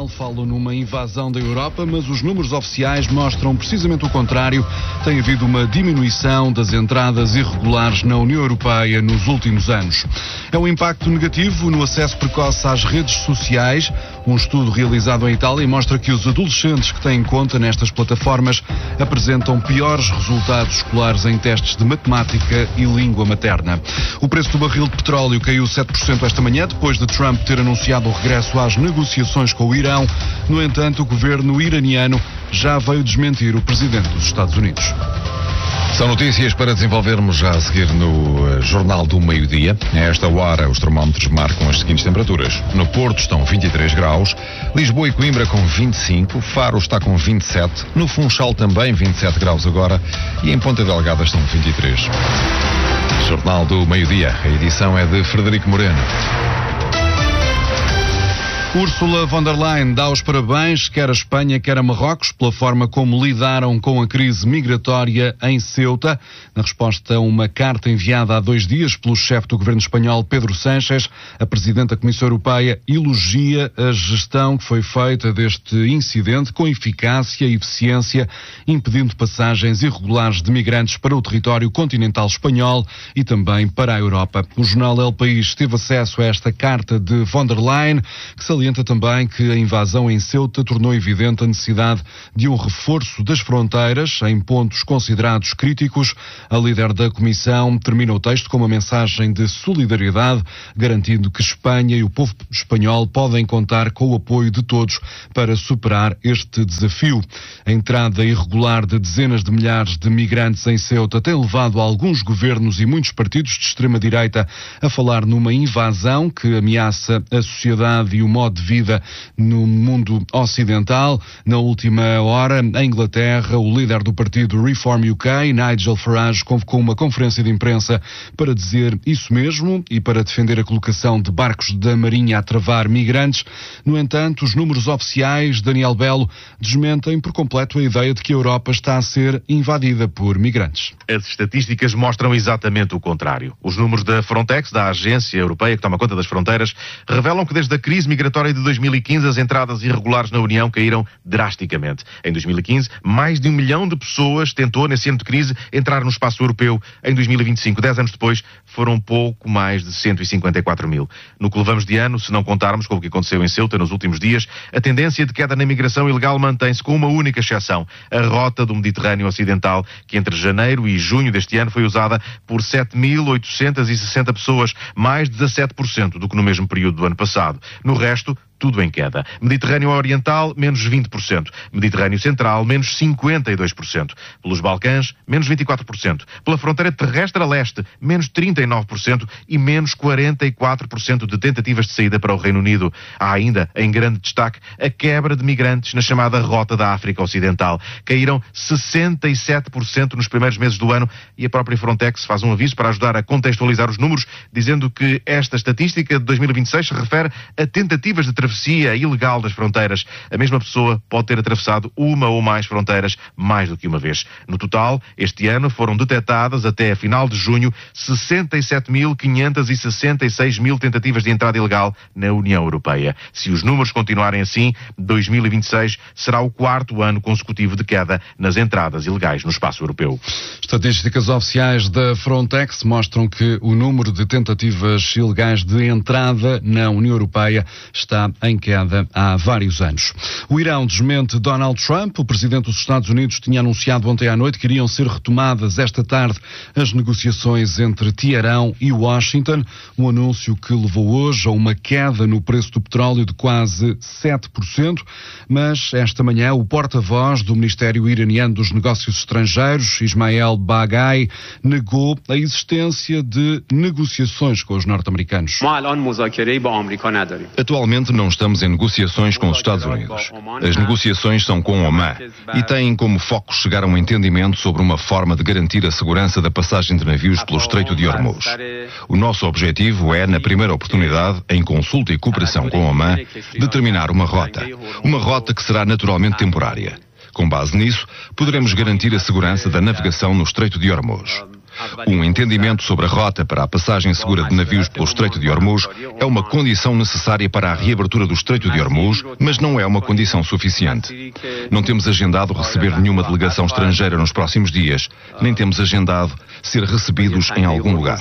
Mundial falam numa invasão da Europa, mas os números oficiais mostram precisamente o contrário. Tem havido uma diminuição das entradas irregulares na União Europeia nos últimos anos. É um impacto negativo no acesso precoce às redes sociais. Um estudo realizado em Itália mostra que os adolescentes que têm conta nestas plataformas apresentam piores resultados escolares em testes de matemática e língua materna. O preço do barril de petróleo caiu 7% esta manhã, depois de Trump ter anunciado o regresso às negociações com o Irão. No entanto, o governo iraniano já veio desmentir o presidente dos Estados Unidos. São notícias para desenvolvermos já a seguir no Jornal do Meio-Dia. A esta hora, os termómetros marcam as seguintes temperaturas. No Porto estão 23 graus, Lisboa e Coimbra com 25, Faro está com 27, no Funchal também 27 graus agora e em Ponta Delgada estão 23. Jornal do Meio-Dia. A edição é de Frederico Moreno. Ursula von der Leyen dá os parabéns, quer a Espanha, quer a Marrocos, pela forma como lidaram com a crise migratória em Ceuta. Na resposta a uma carta enviada há 2 dias pelo chefe do governo espanhol, Pedro Sánchez, a presidente da Comissão Europeia elogia a gestão que foi feita deste incidente com eficácia e eficiência, impedindo passagens irregulares de migrantes para o território continental espanhol e também para a Europa. O jornal El País teve acesso a esta carta de von der Leyen, que salienta também que a invasão em Ceuta tornou evidente a necessidade de um reforço das fronteiras em pontos considerados críticos. A líder da Comissão termina o texto com uma mensagem de solidariedade, garantindo que Espanha e o povo espanhol podem contar com o apoio de todos para superar este desafio. A entrada irregular de dezenas de milhares de migrantes em Ceuta tem levado alguns governos e muitos partidos de extrema-direita a falar numa invasão que ameaça a sociedade e o modo de vida no mundo ocidental. Na última hora, em Inglaterra, o líder do partido Reform UK, Nigel Farage, convocou uma conferência de imprensa para dizer isso mesmo e para defender a colocação de barcos da Marinha a travar migrantes. No entanto, os números oficiais, Daniel Belo, desmentem por completo a ideia de que a Europa está a ser invadida por migrantes. As estatísticas mostram exatamente o contrário. Os números da Frontex, da agência europeia que toma conta das fronteiras, revelam que desde a crise migratória de 2015 as entradas irregulares na União caíram drasticamente. Em 2015, mais de 1 milhão de pessoas tentou, nesse ano de crise, entrar no espaço europeu. Em 2025, 10 anos depois, foram pouco mais de 154 mil. No que levamos de ano, se não contarmos com o que aconteceu em Ceuta nos últimos dias, a tendência de queda na imigração ilegal mantém-se com uma única exceção, a rota do Mediterrâneo Ocidental, que entre janeiro e junho deste ano foi usada por 7.860 pessoas, mais 17% do que no mesmo período do ano passado. No resto, tudo em queda. Mediterrâneo Oriental, menos 20%. Mediterrâneo Central, menos 52%. Pelos Balcãs, menos 24%. Pela fronteira terrestre a leste, menos 39% e menos 44% de tentativas de saída para o Reino Unido. Há ainda, em grande destaque, a quebra de migrantes na chamada Rota da África Ocidental. Caíram 67% nos primeiros meses do ano e a própria Frontex faz um aviso para ajudar a contextualizar os números, dizendo que esta estatística de 2026 se refere a tentativas de travessia ilegal das fronteiras. A mesma pessoa pode ter atravessado uma ou mais fronteiras mais do que uma vez. No total, este ano foram detectadas até a final de junho 67.566 tentativas de entrada ilegal na União Europeia. Se os números continuarem assim, 2026 será o 4º ano consecutivo de queda nas entradas ilegais no espaço europeu. Estatísticas oficiais da Frontex mostram que o número de tentativas ilegais de entrada na União Europeia está em queda há vários anos. O Irão desmente Donald Trump. O presidente dos Estados Unidos tinha anunciado ontem à noite que iriam ser retomadas esta tarde as negociações entre Teherão e Washington. Um anúncio que levou hoje a uma queda no preço do petróleo de quase 7%. Mas esta manhã o porta-voz do Ministério Iraniano dos Negócios Estrangeiros, Ismael Baghai, negou a existência de negociações com os norte-americanos. Atualmente não estamos em negociações com os Estados Unidos. As negociações são com Omã e têm como foco chegar a um entendimento sobre uma forma de garantir a segurança da passagem de navios pelo Estreito de Hormuz. O nosso objetivo é, na primeira oportunidade, em consulta e cooperação com Omã, determinar uma rota que será naturalmente temporária. Com base nisso, poderemos garantir a segurança da navegação no Estreito de Hormuz. Um entendimento sobre a rota para a passagem segura de navios pelo Estreito de Hormuz é uma condição necessária para a reabertura do Estreito de Hormuz, mas não é uma condição suficiente. Não temos agendado receber nenhuma delegação estrangeira nos próximos dias, nem temos agendado ser recebidos em algum lugar.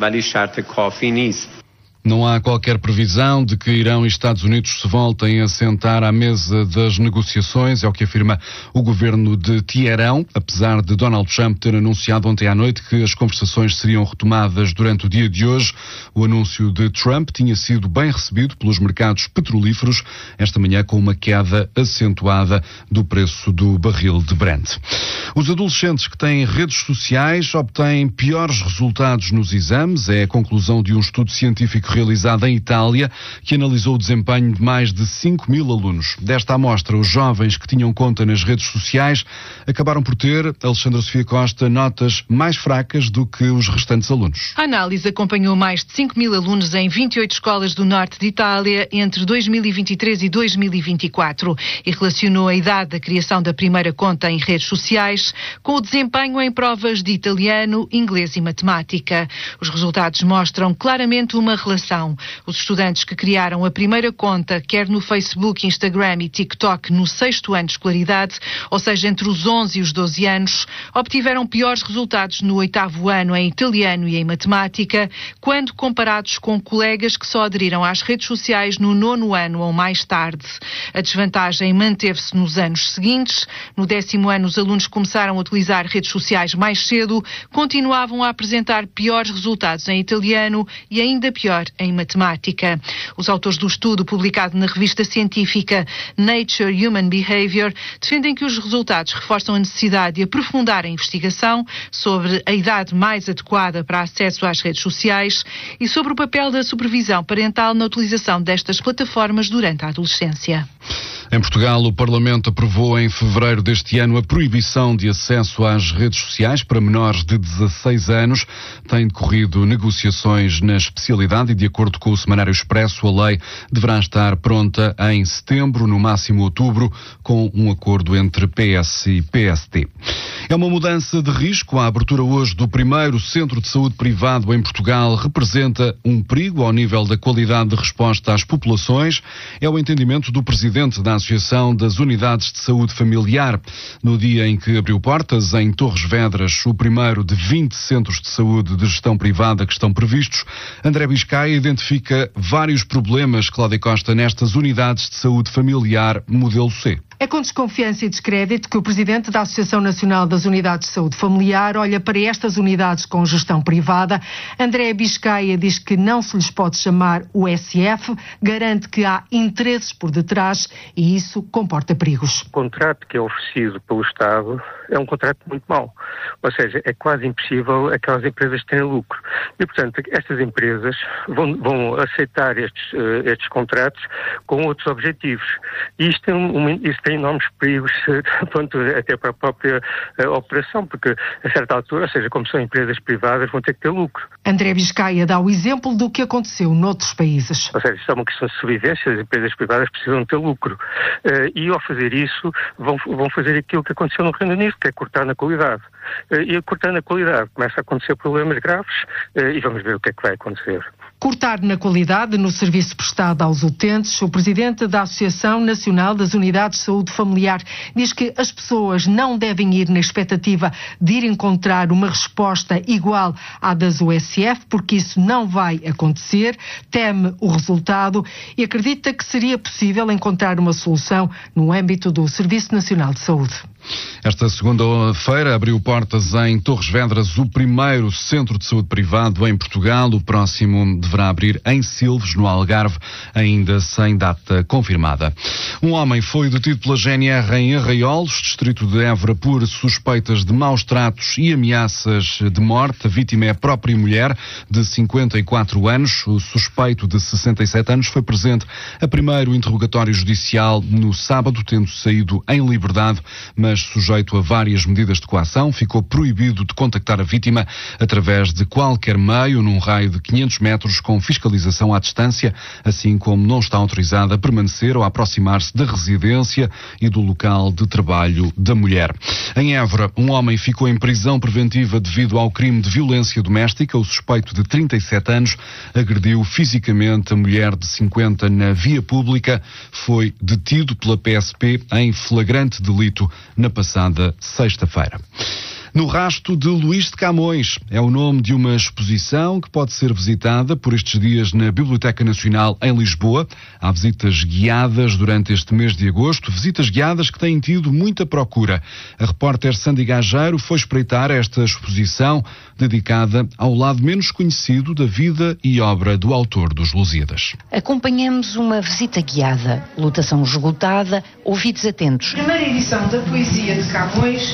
Não há qualquer previsão de que Irão e Estados Unidos se voltem a sentar à mesa das negociações, é o que afirma o governo de Teherão, apesar de Donald Trump ter anunciado ontem à noite que as conversações seriam retomadas durante o dia de hoje. O anúncio de Trump tinha sido bem recebido pelos mercados petrolíferos, esta manhã com uma queda acentuada do preço do barril de Brent. Os adolescentes que têm redes sociais obtêm piores resultados nos exames, é a conclusão de um estudo científico realizado em Itália, que analisou o desempenho de mais de 5.000 alunos. Desta amostra, os jovens que tinham conta nas redes sociais acabaram por ter, Alexandra Sofia Costa, notas mais fracas do que os restantes alunos. A análise acompanhou mais de 5.000 alunos em 28 escolas do norte de Itália entre 2023 e 2024 e relacionou a idade da criação da primeira conta em redes sociais com o desempenho em provas de italiano, inglês e matemática. Os resultados mostram claramente uma relação. Os estudantes que criaram a primeira conta, quer no Facebook, Instagram e TikTok, no 6º ano de escolaridade, ou seja, entre os 11 e os 12 anos, obtiveram piores resultados no 8º ano em italiano e em matemática, quando comparados com colegas que só aderiram às redes sociais no 9º ano ou mais tarde. A desvantagem manteve-se nos anos seguintes. No 10º ano, os alunos começaram a utilizar redes sociais mais cedo, continuavam a apresentar piores resultados em italiano e ainda pior em matemática. Os autores do estudo, publicado na revista científica Nature Human Behavior, defendem que os resultados reforçam a necessidade de aprofundar a investigação sobre a idade mais adequada para acesso às redes sociais e sobre o papel da supervisão parental na utilização destas plataformas durante a adolescência. Em Portugal, o Parlamento aprovou em fevereiro deste ano a proibição de acesso às redes sociais para menores de 16 anos. Têm decorrido negociações na especialidade e, de acordo com o Semanário Expresso, a lei deverá estar pronta em setembro, no máximo outubro, com um acordo entre PS e PST. É uma mudança de risco. A abertura hoje do primeiro centro de saúde privado em Portugal representa um perigo ao nível da qualidade de resposta às populações. É o entendimento do presidente da Associação das Unidades de Saúde Familiar. No dia em que abriu portas em Torres Vedras, o primeiro de 20 centros de saúde de gestão privada que estão previstos, André Biscaia identifica vários problemas, Cláudia Costa, nestas unidades de saúde familiar modelo C. É com desconfiança e descrédito que o presidente da Associação Nacional das Unidades de Saúde Familiar olha para estas unidades com gestão privada. André Biscaia diz que não se lhes pode chamar USF, garante que há interesses por detrás e isso comporta perigos. O contrato que é oferecido pelo Estado é um contrato muito mau. Ou seja, é quase impossível aquelas empresas terem lucro. E, portanto, estas empresas vão aceitar estes contratos com outros objetivos. E isto tem enormes perigos, até para a própria operação, porque a certa altura, ou seja, como são empresas privadas, vão ter que ter lucro. André Biscaia dá o exemplo do que aconteceu noutros países. Ou seja, isto é uma questão de sobrevivência, as empresas privadas precisam ter lucro. E ao fazer isso, vão fazer aquilo que aconteceu no Reino Unido, que é cortar na qualidade. E cortar na qualidade começa a acontecer problemas graves e vamos ver o que é que vai acontecer. Cortar na qualidade no serviço prestado aos utentes. O presidente da Associação Nacional das Unidades de Saúde Familiar diz que as pessoas não devem ir na expectativa de ir encontrar uma resposta igual à das USF, porque isso não vai acontecer, teme o resultado e acredita que seria possível encontrar uma solução no âmbito do Serviço Nacional de Saúde. Esta segunda-feira abriu portas em Torres Vedras o primeiro centro de saúde privado em Portugal. O próximo deverá abrir em Silves, no Algarve, ainda sem data confirmada. Um homem foi detido pela GNR em Arraiolos, distrito de Évora, por suspeitas de maus tratos e ameaças de morte. A vítima é a própria mulher, de 54 anos. O suspeito, de 67 anos, foi presente a primeiro interrogatório judicial no sábado, tendo saído em liberdade, mas sujeito a várias medidas de coação. Ficou proibido de contactar a vítima através de qualquer meio, num raio de 500 metros, com fiscalização à distância, assim como não está autorizado a permanecer ou a aproximar-se tratar-se da residência e do local de trabalho da mulher. Em Évora, um homem ficou em prisão preventiva devido ao crime de violência doméstica. O suspeito de 37 anos agrediu fisicamente a mulher de 50 na via pública. Foi detido pela PSP em flagrante delito na passada sexta-feira. No Rasto de Luís de Camões é o nome de uma exposição que pode ser visitada por estes dias na Biblioteca Nacional em Lisboa. Há visitas guiadas durante este mês de agosto, visitas guiadas que têm tido muita procura. A repórter Sandy Gageiro foi espreitar esta exposição dedicada ao lado menos conhecido da vida e obra do autor dos Lusíadas. Acompanhamos uma visita guiada, lotação esgotada, ouvidos atentos. Primeira edição da poesia de Camões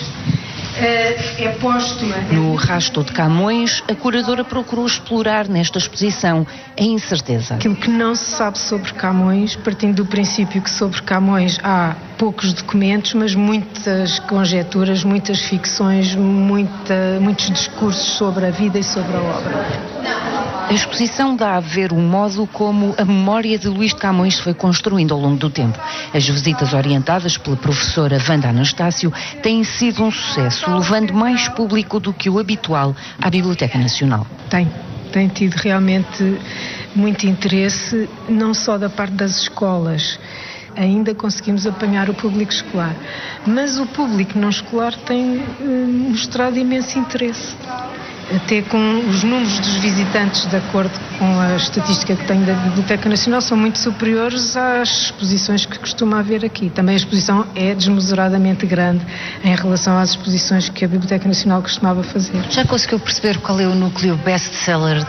é póstuma. No Rasto de Camões, a curadora procurou explorar nesta exposição a incerteza. Aquilo que não se sabe sobre Camões, partindo do princípio que sobre Camões há poucos documentos, mas muitas conjecturas, muitas ficções, muitos discursos sobre a vida e sobre a obra. A exposição dá a ver o modo como a memória de Luís de Camões se foi construindo ao longo do tempo. As visitas orientadas pela professora Wanda Anastácio têm sido um sucesso, levando mais público do que o habitual à Biblioteca Nacional. Tem tido realmente muito interesse, não só da parte das escolas. Ainda conseguimos apanhar o público escolar, mas o público não escolar tem mostrado imenso interesse. Até com os números dos visitantes, de acordo com a estatística que tenho da Biblioteca Nacional, são muito superiores às exposições que costuma haver aqui. Também a exposição é desmesuradamente grande em relação às exposições que a Biblioteca Nacional costumava fazer. Já conseguiu perceber qual é o núcleo best-seller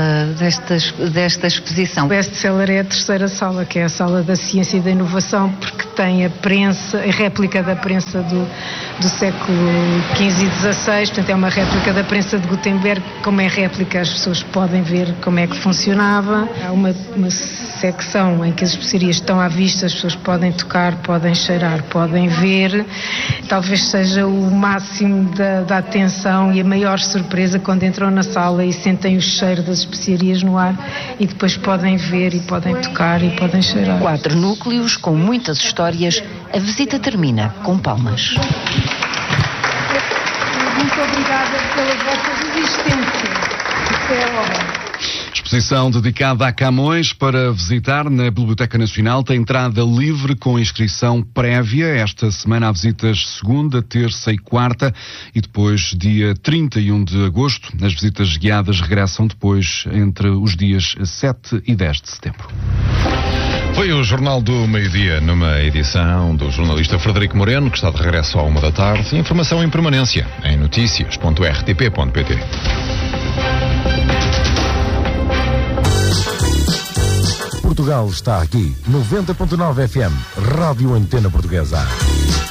desta exposição? O best-seller é a terceira sala, que é a sala da ciência e da inovação, porque tem a réplica da prensa do século XV e XVI, portanto é uma réplica da prensa de Gutenberg. Como é réplica, as pessoas podem ver como é que funcionava. Há uma secção em que as especiarias estão à vista, as pessoas podem tocar, podem cheirar, podem ver. Talvez seja o máximo da atenção e a maior surpresa quando entram na sala e sentem o cheiro das especiarias no ar e depois podem ver e podem tocar e podem cheirar. 4 núcleos com muitas histórias. A visita termina com palmas. Muito obrigada pela vossa resistência. Até a hora. Exposição dedicada a Camões para visitar na Biblioteca Nacional. Tem entrada livre com inscrição prévia. Esta semana há visitas segunda, terça e quarta e depois dia 31 de agosto. As visitas guiadas regressam depois entre os dias 7 e 10 de setembro. Foi o Jornal do Meio-Dia, numa edição do jornalista Frederico Moreno, que está de regresso à 1 da tarde. Informação em permanência em noticias.rtp.pt. Portugal está aqui, 90.9 FM, Rádio Antena Portuguesa.